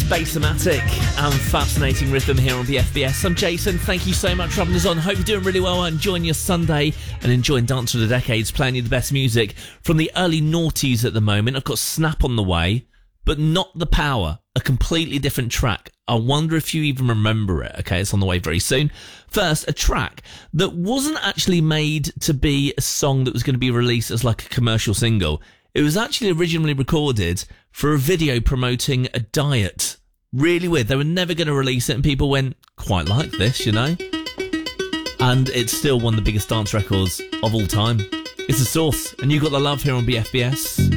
Bass-o-matic and fascinating rhythm here on BFBS. I'm Jason. Thank you so much for having us on. Hope you're doing really well, enjoying your Sunday and enjoying Dance of the Decades, playing you the best music from the early noughties at the moment. I've got Snap on the way, but Not the Power, a completely different track. I wonder if you even remember it. Okay, it's on the way very soon. First, a track that wasn't actually made to be a song that was going to be released as like a commercial single. It was actually originally recorded for a video promoting a diet. Really weird. They were never going to release it, and people went, quite like this, you know? And it's still one of the biggest dance records of all time. It's The Source, and you got the love here on BFBS.